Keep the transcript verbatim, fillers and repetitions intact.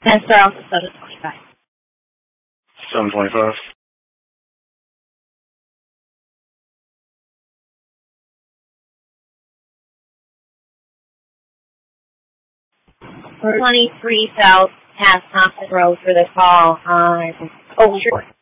Ten start off at seven twenty-five. seven twenty-five. twenty-three South past Thompson Road for the call on Oak Shore.